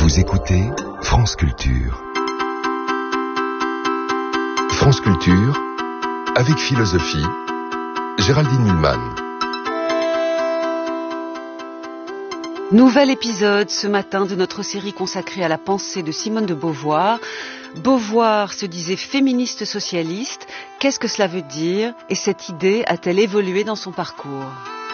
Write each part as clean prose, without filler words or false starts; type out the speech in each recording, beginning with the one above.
Vous écoutez France Culture. France Culture, avec philosophie, Géraldine Mühlmann. Nouvel épisode ce matin de notre série consacrée à la pensée de Simone de Beauvoir. Beauvoir se disait féministe socialiste. Qu'est-ce que cela veut dire? Et cette idée a-t-elle évolué dans son parcours?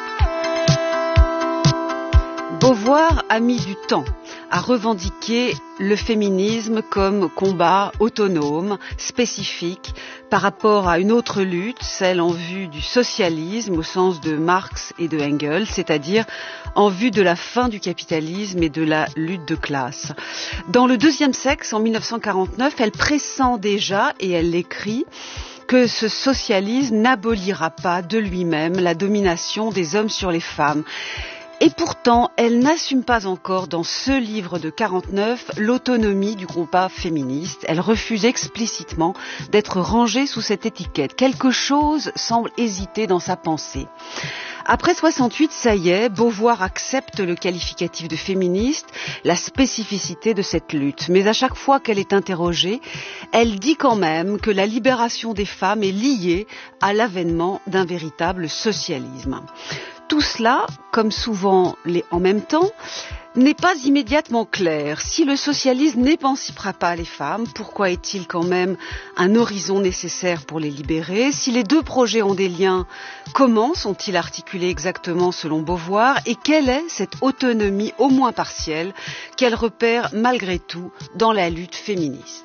Beauvoir a mis du temps à revendiquer le féminisme comme combat autonome, spécifique, par rapport à une autre lutte, celle en vue du socialisme au sens de Marx et de Engels, c'est-à-dire en vue de la fin du capitalisme et de la lutte de classe. Dans Le deuxième sexe, en 1949, elle pressent déjà, et elle l'écrit, que ce socialisme n'abolira pas de lui-même la domination des hommes sur les femmes. Et pourtant, elle n'assume pas encore dans ce livre de 49 l'autonomie du combat féministe. Elle refuse explicitement d'être rangée sous cette étiquette. Quelque chose semble hésiter dans sa pensée. Après 68, ça y est, Beauvoir accepte le qualificatif de féministe, la spécificité de cette lutte. Mais à chaque fois qu'elle est interrogée, elle dit quand même que la libération des femmes est liée à l'avènement d'un véritable socialisme. Tout cela, comme souvent en même temps, n'est pas immédiatement clair. Si le socialisme n'émancipera pas les femmes, pourquoi est-il quand même un horizon nécessaire pour les libérer? Si les deux projets ont des liens, comment sont-ils articulés exactement selon Beauvoir? Et quelle est cette autonomie, au moins partielle, qu'elle repère malgré tout dans la lutte féministe?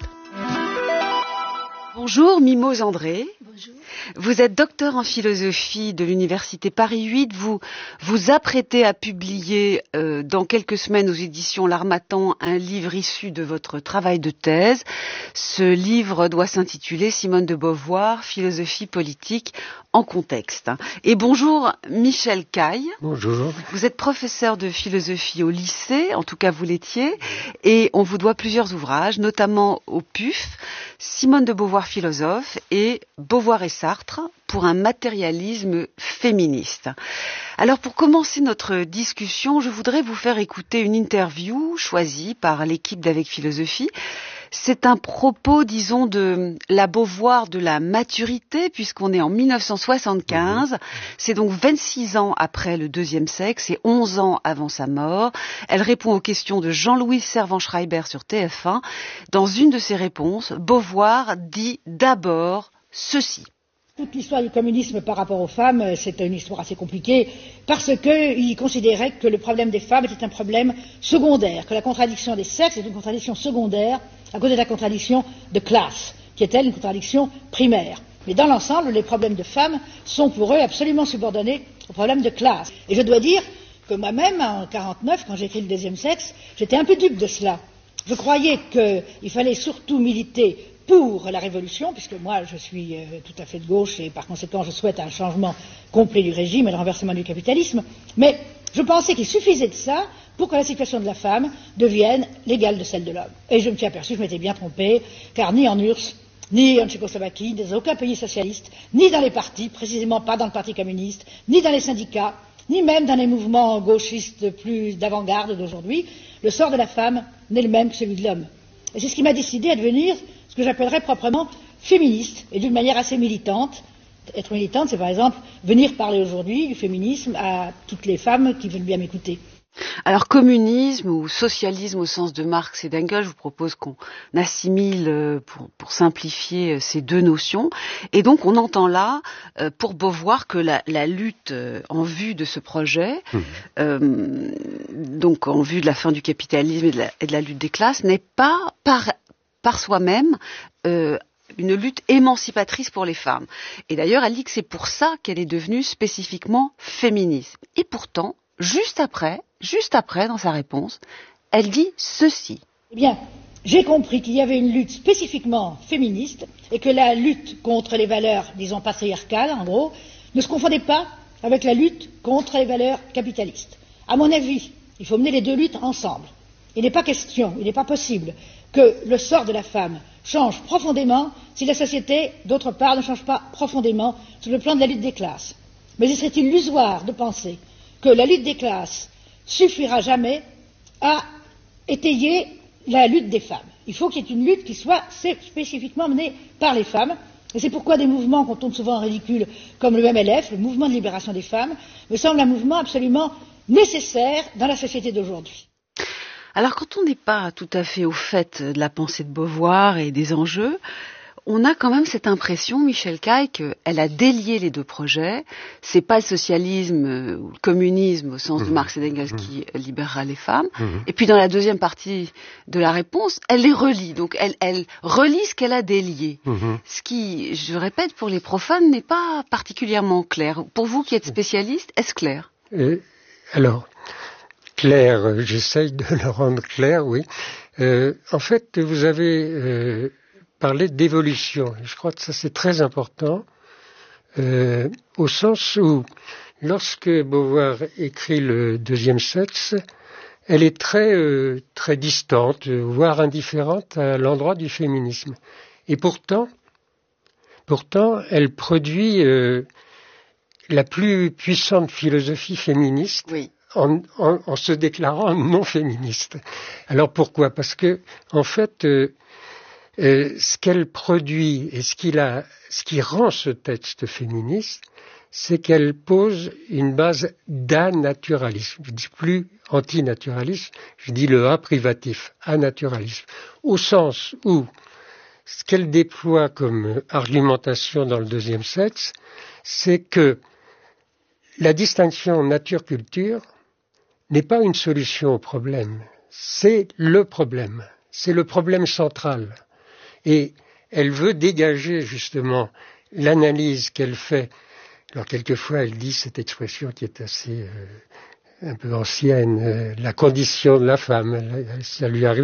Bonjour Mimose André. Bonjour. Vous êtes docteur en philosophie de l'université Paris 8. Vous vous apprêtez à publier dans quelques semaines aux éditions L'Harmattan un livre issu de votre travail de thèse. Ce livre doit s'intituler Simone de Beauvoir, philosophie politique en contexte. Et bonjour Michel Caille. Bonjour. Vous êtes professeur de philosophie au lycée, en tout cas vous l'étiez, et on vous doit plusieurs ouvrages, notamment au PUF, Simone de Beauvoir philosophe et Beauvoir et Sartre pour un matérialisme féministe. Alors pour commencer notre discussion, je voudrais vous faire écouter une interview choisie par l'équipe d'Avec Philosophie. C'est un propos, disons, de la Beauvoir de la maturité, puisqu'on est en 1975. C'est donc 26 ans après Le deuxième sexe et 11 ans avant sa mort. Elle répond aux questions de Jean-Louis Servan-Schreiber sur TF1. Dans une de ses réponses, Beauvoir dit d'abord ceci. Toute l'histoire du communisme par rapport aux femmes, c'est une histoire assez compliquée, parce qu'il considérait que le problème des femmes était un problème secondaire, que la contradiction des sexes est une contradiction secondaire à cause de la contradiction de classe, qui est elle une contradiction primaire. Mais dans l'ensemble, les problèmes de femmes sont pour eux absolument subordonnés aux problèmes de classe. Et je dois dire que moi-même, en 1949, quand j'ai écrit Le deuxième sexe, j'étais un peu dupe de cela. Je croyais qu'il fallait surtout militer pour la révolution, puisque moi je suis tout à fait de gauche et par conséquent je souhaite un changement complet du régime et le renversement du capitalisme, mais je pensais qu'il suffisait de ça pour que la situation de la femme devienne l'égale de celle de l'homme. Et je me suis aperçu que je m'étais bien trompé, car ni en URSS, ni en Tchécoslovaquie, ni dans aucun pays socialiste, ni dans les partis, précisément pas dans le Parti communiste, ni dans les syndicats, ni même dans les mouvements gauchistes plus d'avant-garde d'aujourd'hui, le sort de la femme n'est le même que celui de l'homme. Et c'est ce qui m'a décidé à devenir ce que j'appellerais proprement féministe, et d'une manière assez militante. Être militante, c'est par exemple venir parler aujourd'hui du féminisme à toutes les femmes qui veulent bien m'écouter. Alors communisme ou socialisme au sens de Marx et d'Engels, je vous propose qu'on assimile pour simplifier ces deux notions. Et donc on entend là, pour Beauvoir, que la lutte en vue de ce projet, donc en vue de la fin du capitalisme et de la lutte des classes, n'est pas par soi-même une lutte émancipatrice pour les femmes. Et d'ailleurs, elle dit que c'est pour ça qu'elle est devenue spécifiquement féministe. Et pourtant, juste après, dans sa réponse, elle dit ceci. Eh bien, j'ai compris qu'il y avait une lutte spécifiquement féministe et que la lutte contre les valeurs, disons, patriarcales, en gros, ne se confondait pas avec la lutte contre les valeurs capitalistes. À mon avis, il faut mener les deux luttes ensemble. Il n'est pas question, il n'est pas possible que le sort de la femme change profondément si la société, d'autre part, ne change pas profondément sur le plan de la lutte des classes. Mais il serait illusoire de penser que la lutte des classes suffira jamais à étayer la lutte des femmes. Il faut qu'il y ait une lutte qui soit spécifiquement menée par les femmes. Et c'est pourquoi des mouvements qu'on tourne souvent en ridicule, comme le MLF, le mouvement de libération des femmes, me semble un mouvement absolument nécessaire dans la société d'aujourd'hui. Alors quand on n'est pas tout à fait au fait de la pensée de Beauvoir et des enjeux, on a quand même cette impression, Michel Caille, qu'elle a délié les deux projets. C'est pas le socialisme ou le communisme au sens de Marx et d'Engels qui libérera les femmes. Et puis dans la deuxième partie de la réponse, elle les relie. Donc elle relie ce qu'elle a délié. Ce qui, je répète, pour les profanes n'est pas particulièrement clair. Pour vous qui êtes spécialiste, est-ce clair? Alors, clair, j'essaye de le rendre clair, oui. En fait, vous avez parlé d'évolution. Je crois que ça c'est très important, au sens où, lorsque Beauvoir écrit le deuxième sexe, elle est très distante, voire indifférente à l'endroit du féminisme. Et pourtant, elle produit la plus puissante philosophie féministe. Oui. En se déclarant non féministe. Alors pourquoi? Parce que, en fait, ce qu'elle produit et ce qui rend ce texte féministe, c'est qu'elle pose une base d'anaturalisme. Je dis plus antinaturalisme, je dis le A privatif, anaturalisme. Au sens où ce qu'elle déploie comme argumentation dans le deuxième sexe, c'est que la distinction nature-culture n'est pas une solution au problème, c'est le problème central. Et elle veut dégager justement l'analyse qu'elle fait. Alors quelquefois elle dit cette expression qui est assez un peu ancienne, la condition de la femme, ça lui arrive